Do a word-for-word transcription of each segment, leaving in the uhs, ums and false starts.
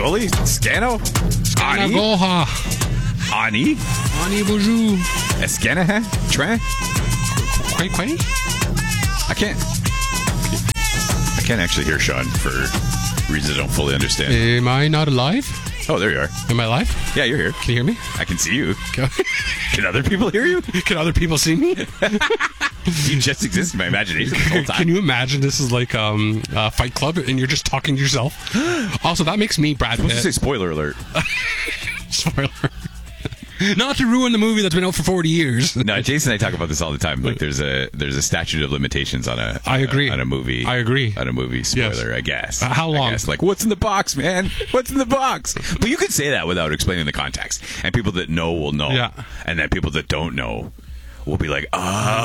Scully? Scano? Ani? Goha. Ani? Ani bonjour. Escanahan? Tran? Quay quay? I can't. I can't actually hear Sean for reasons I don't fully understand. Am I not alive? Oh, there you are. Am I alive? Yeah, you're here. Can you hear me? I can see you. Okay. Can other people hear you? Can other people see me? You just exist in my imagination the whole time. Can you imagine this is like um, uh, Fight Club and you're just talking to yourself? Also, that makes me Brad I was Pitt. supposed to say spoiler alert. Spoiler. Not to ruin the movie that's been out for forty years. No, Jason and I talk about this all the time. Like, there's a there's a statute of limitations on a. I agree. On a movie. I agree. On a movie spoiler, Yes. I guess. Uh, how long? I guess. Like, what's in the box, man? What's in the box? But you could say that without explaining the context, and people that know will know. Yeah. And then people that don't know will be like,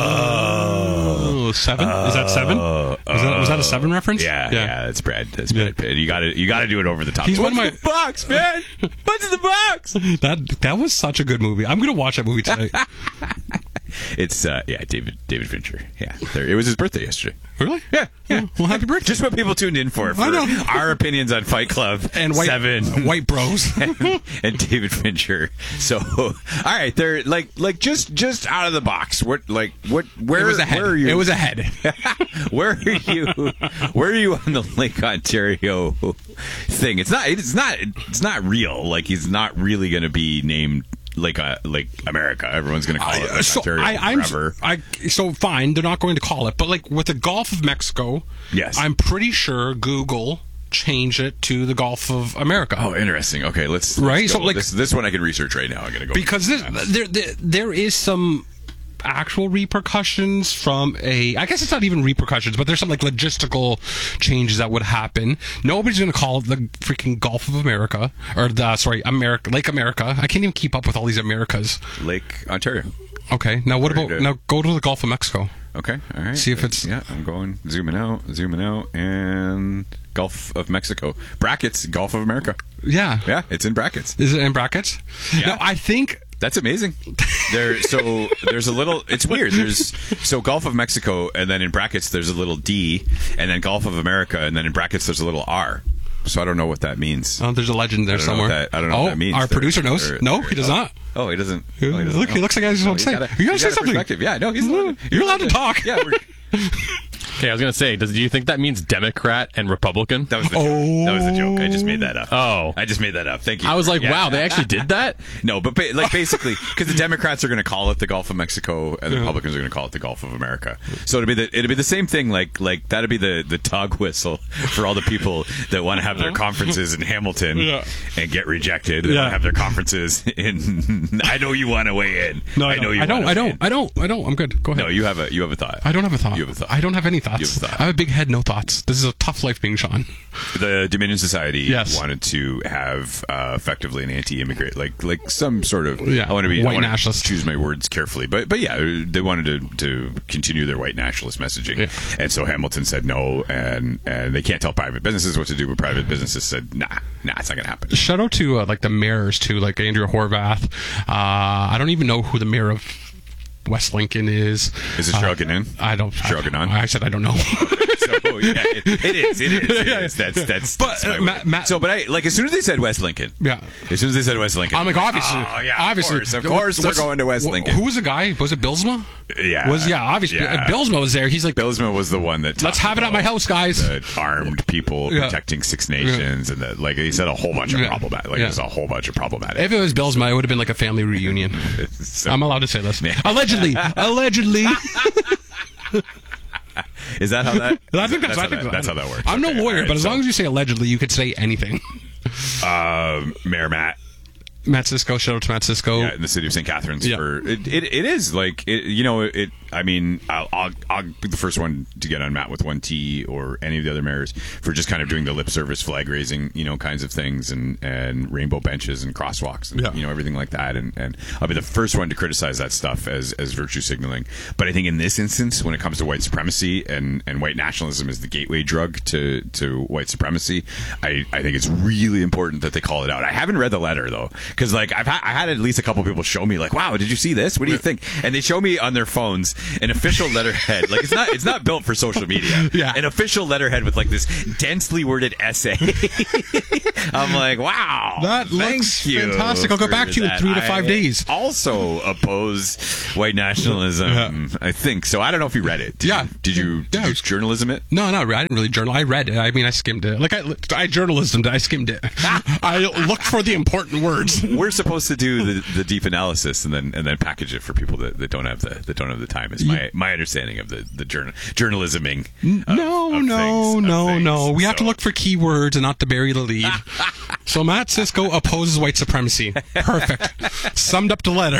oh. Oh, seven? Is that seven? Was that, was that a seven reference? Yeah, yeah, that's Brad. That's Yeah. Brad Pitt. You got to you got to do it over the top. He's What's one in of the box, man? What's in the box? That that was such a good movie. I'm going to watch that movie tonight. It's uh, yeah, David David Fincher. Yeah, there, it was his birthday yesterday. Really? Yeah, yeah. Well, happy birthday. Just what people tuned in for, for I know. our opinions on Fight Club And white, Seven, white bros. and, and David Fincher. So, all right, they're like, like just, just out of the box. What, like, what, where, It was a head. where are you? It was a head. Where are you? Where are you on the Lake Ontario thing? It's not. It's not. It's not real. Like, he's not really going to be named Lake uh, Lake America. Everyone's going to call it Lake so Ontario I, I'm forever. I so fine. They're not going to call it, but like with the Gulf of Mexico, Yes. I'm pretty sure Google changed it to the Gulf of America. Oh, interesting. Okay, let's, let's Right? go. So, like- this, this one I can research right now. I'm going to go because this, there, there there is some actual repercussions from a I guess it's not even repercussions, but there's some like logistical changes that would happen. Nobody's going to call it the freaking Gulf of America or the sorry America Lake America. I can't even keep up with all these Americas. Lake Ontario. Okay, now what Very about good. now go to the Gulf of Mexico. Okay, all right. See if it's- yeah. I'm going zooming out, zooming out, and Gulf of Mexico brackets Gulf of America. Yeah, Yeah, it's in brackets. is it in brackets? Yeah. Now I think. That's amazing. There, so there's a little. It's weird. There's so Gulf of Mexico, and then in brackets there's a little D, and then Gulf of America, and then in brackets there's a little R. So I don't know what that means. Oh, there's a legend there I don't know somewhere. what that- I don't know oh, what that means. Our There- producer knows. there- no, there- he does oh. not. Oh, he doesn't. Oh, he doesn't. Look, he oh. looks like he has Oh, something to say. gotta- You gotta he's say got a something. perspective. Yeah, no, he's allowed to- You're allowed to talk. Yeah, we're, Okay, I was going to say, does, do you think that means Democrat and Republican? that was the joke. That was the joke. I just made that up. Oh. I just made that up. Thank you. I was like, Yeah. wow, they actually did that? No, but ba- like basically, because the Democrats are going to call it the Gulf of Mexico, and the Republicans are going to call it the Gulf of America. So it'd be the it'd be the same thing. Like like that'd be the the dog whistle for all the people that want to have their conferences in Hamilton Yeah. and get rejected. They Yeah. want to have their conferences in. I know you want to weigh in. No, I, I don't. know you. I don't. wanna I weigh don't. in. I don't. I don't. I'm good. Go ahead. No, you have a you have a thought. I don't have a thought. You have a thought. I don't have any thoughts. You have a thought. I have a big head, no thoughts. This is a tough life being Sean. The Dominion Society Yes. wanted to have uh, effectively an anti-immigrant, like like some sort of. Yeah, I want to be white I wanna nationalist. Choose my words carefully, but but yeah, they wanted to, to continue their white nationalist messaging, Yeah. and so Hamilton said no, and and they can't tell private businesses what to do, but private businesses said nah, nah, it's not going to happen. Shout out to uh, like the mayors too, like Andrea Horvath. Uh, I don't even know who the mayor of West Lincoln is. Is it uh, Cheryl Gannon? I don't. Cheryl Gannon? I, I said I don't know. So yeah, it, it is. It is. It Yeah, is. That's that's. But, that's my uh, word. Matt- Matt- so, but I like as soon as they said West Lincoln. Yeah. As soon as they said West Lincoln, I'm like, obviously. Oh yeah, obviously. Of course, of course they're What's- going to West wh- Lincoln. Who was the guy? Was it Bilsma? Yeah. Was yeah, obviously. Yeah. Uh, Bilsma was there. He's like, Bilsma was the one that let's talked have it at my about house, guys. the armed people Yeah. protecting Six Nations, and that like he said a whole bunch of Yeah. problematic. Like Yeah. there's a whole bunch of problematic. If it was Bilsma, it would have been like a family reunion. So- I'm allowed to say this. Yeah. Allegedly. Allegedly. Is that how that? I think that's, how I think that, that's how that works. I'm Okay, no lawyer, all right, but as so, long as you say allegedly, you could say anything. um, Mayor Matt. Matt Cisco, shout out to Matt Cisco. Yeah, in the city of Saint Catharines. Yeah. For it, it, it is like it, you know it. I mean, I'll, I'll I'll be the first one to get on Matt with one T or any of the other mayors for just kind of doing the lip service, flag raising, you know, kinds of things, and, and rainbow benches and crosswalks, and Yeah. you know everything like that. And, and I'll be the first one to criticize that stuff as as virtue signaling. But I think in this instance, when it comes to white supremacy and, and white nationalism is the gateway drug to, to white supremacy, I, I think it's really important that they call it out. I haven't read the letter though, because like I've ha- I had at least a couple people show me like, wow, did you see this? What do you think? And they show me on their phones an official letterhead. Like it's not it's not built for social media. Yeah. An official letterhead with like this densely worded essay. I'm like, wow, That thank looks you fantastic. I'll go for back to you in that. three to five I days. Also oppose white nationalism. Yeah. I think so. I don't know if you read it. Did Yeah. You, did you? Did Yeah, it you was- journalism it? No, no, I didn't really journal. I read it. I mean, I skimmed it. Like I, I journalismed it. I skimmed it. I looked for the important words. We're supposed to do the, the deep analysis and then and then package it for people that, that don't have the that don't have the time. Is my my understanding of the the journal journalisming. Of, no, of no, things, of no, things. no. We have to So- look for keywords and not to bury the lead. So Matt Cisco opposes white supremacy. Perfect. Summed up the letter.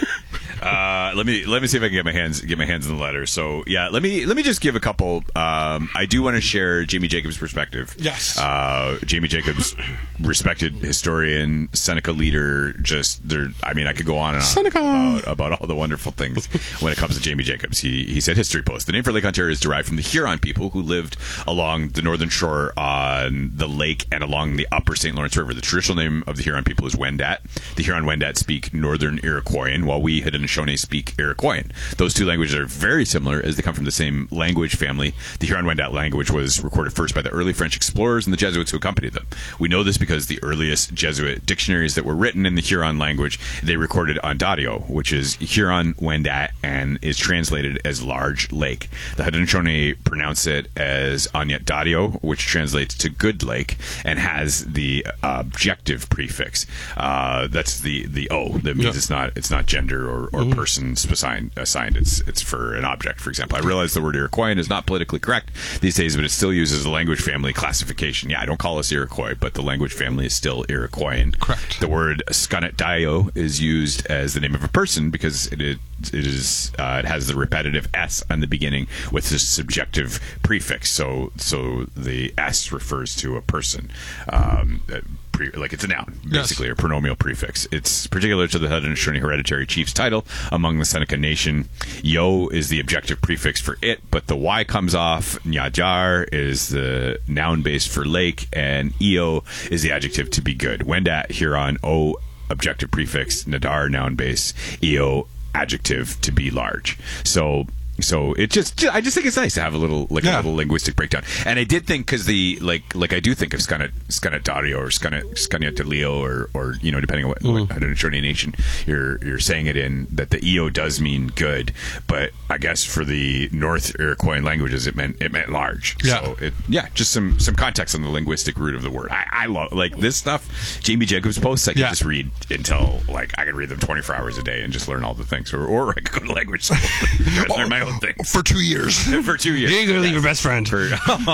Uh, let me let me see if I can get my hands get my hands in the letter. So yeah, let me let me just give a couple. Um, I do want to share Jamie Jacobs' perspective. Yes. Uh, Jamie Jacobs, respected historian, Seneca leader. Just there. I mean, I could go on and on Seneca. about, about all the wonderful things when it comes to Jamie Jacobs. He he said History Post. The name for Lake Ontario is derived from the Huron people who lived along the northern shore on the lake and along the upper Saint Lawrence River. The traditional name of the Huron people is Wendat. The Huron Wendat speak Northern Iroquoian, while we Haudenosaunee speak Iroquoian. Those two languages are very similar as they come from the same language family. The Huron-Wendat language was recorded first by the early French explorers and the Jesuits who accompanied them. We know this because the earliest Jesuit dictionaries that were written in the Huron language, they recorded Ontario, which is Huron-Wendat and is translated as large lake. The Haudenosaunee pronounce it as Onyatdadio, which translates to good lake and has the uh, objective prefix. Uh, that's the the O. That means Yeah. it's not it's not gender or, or persons assigned, assigned. It's it's for an object, for example. I realize the word Iroquoian is not politically correct these days, but it still uses the language family classification. Yeah, I don't call us Iroquois, but the language family is still Iroquoian. Correct. The word Sconnet-Dio is used as the name of a person because it it, it is uh, it has the repetitive S on the beginning with the subjective prefix. So so the S refers to a person. Um, Pre, like it's a noun, basically, Yes. or pronomial prefix. It's particular to the Haudenosaunee hereditary chief's title among the Seneca Nation. Yo is the objective prefix for it, but the Y comes off. Nyajar is the noun base for lake, and Eo is the adjective to be good. Wendat, Huron, O, objective prefix, Nadar, noun base, Eo, adjective to be large. So So it just, I just think it's nice to have a little, like Yeah. a little linguistic breakdown. And I did think, because the, like, like I do think of Scanatario or Scanatelio or, or, you know, depending on what, Mm. what Haudenosaunee Nation you're, you're saying it in, that the E O does mean good. But I guess for the North Iroquoian languages, it meant, it meant large. Yeah. So it, yeah, just some, some context on the linguistic root of the word. I, I love, like, this stuff, Jamie Jacobs posts, I can Yeah. just read until, like, I can read them twenty-four hours a day and just learn all the things. Or, or I could go to language school and learn my own things. For two years. For two years. You ain't gonna leave your best friend. For,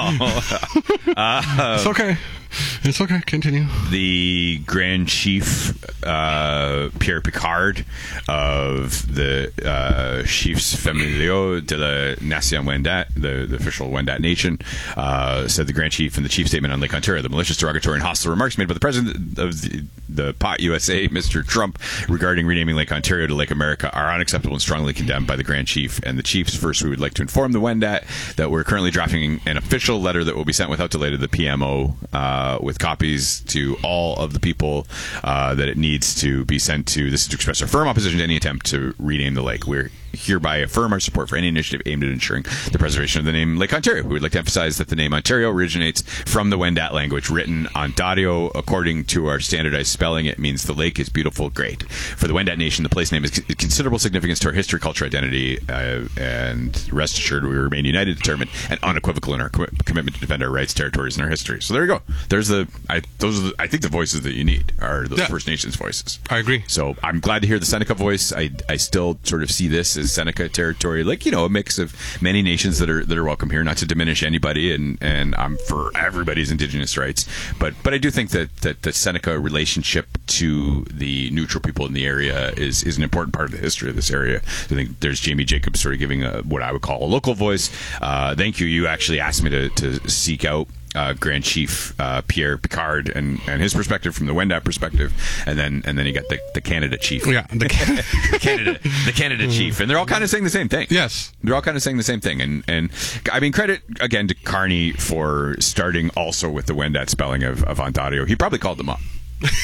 It's okay. It's okay. Continue. the Grand Chief uh, Pierre Picard of the uh, Chiefs Familiaux de la Nation Wendat, the, the official Wendat nation, uh, said the Grand Chief in the Chief Statement on Lake Ontario, the malicious, derogatory, and hostile remarks made by the President of the, the P O T U S A, Mister Trump, regarding renaming Lake Ontario to Lake America are unacceptable and strongly condemned by the Grand Chief and the Chiefs. First, we would like to inform the Wendat that we're currently drafting an official letter that will be sent without delay to the P M O uh, with copies to all of the people uh, that it needs to be sent to. This is to express our firm opposition to any attempt to rename the lake. We're hereby affirm our support for any initiative aimed at ensuring the preservation of the name Lake Ontario. We would like to emphasize that the name Ontario originates from the Wendat language, written Ontario. According to our standardized spelling, it means the lake is beautiful, great. For the Wendat nation, the place name is considerable significance to our history, culture, identity, uh, and rest assured we remain united, determined, and unequivocal in our com- commitment to defend our rights, territories, and our history. So there you go. There's the, I, those are the, I think the voices that you need are the Yeah. First Nations voices. I agree. So I'm glad to hear the Seneca voice. I, I still sort of see this as Seneca territory, like, you know, a mix of many nations that are that are welcome here. Not to diminish anybody, and, and I'm for everybody's Indigenous rights, but but I do think that, that the Seneca relationship to the neutral people in the area is is an important part of the history of this area. I think there's Jamie Jacobs sort of giving a, what I would call a local voice. Uh, thank you. You actually asked me to, to seek out Uh, Grand Chief uh, Pierre Picard and, and his perspective from the Wendat perspective, and then and then you got the, the Canada Chief, Yeah. The the Canada the Canada Chief, and they're all kind of saying the same thing. Yes. They're all kind of saying the same thing, and and I mean, credit again to Carney for starting also with the Wendat spelling of, of Ontario. He probably called them up.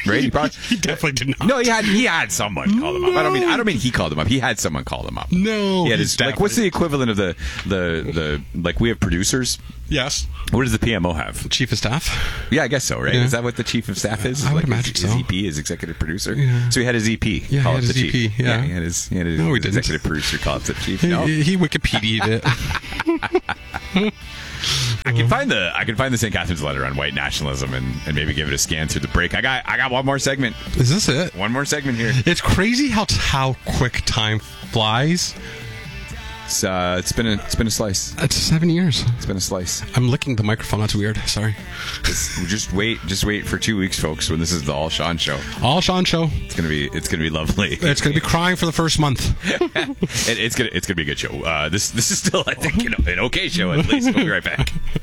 right? He, probably, He definitely did not. no, he had he had someone call him up. I don't mean I don't mean he called him up. He had someone call him up. No, he had he's his, like what's the equivalent of the the the like we have producers. Yes. What does the P M O have? Chief of staff. Yeah, I guess so, right? Yeah. Is that what the chief of staff is? I would like imagine his, his so. E P, his executive producer. Yeah. So he had his E P. Yeah, he call had up his the E P, chief. yeah. he had his, he had his No, he didn't. executive producer call up the chief. He, No, he Wikipedia'd it. I can find the I can find the Saint Catherine's letter on white nationalism and, and maybe give it a scan through the break. I got I got one more segment. Is this it? One more segment here. It's crazy how how quick time flies. It's uh, it's been a it's been a slice. It's seven years. It's been a slice. I'm licking the microphone. That's weird. Sorry. Just, just wait, just wait for two weeks, folks. When this is the All Sean show, All Sean show. it's gonna be it's gonna be lovely. It's going to be crying for the first month. it, it's gonna it's gonna be a good show. Uh, this this is still I think you know an okay show at least. We'll be right back.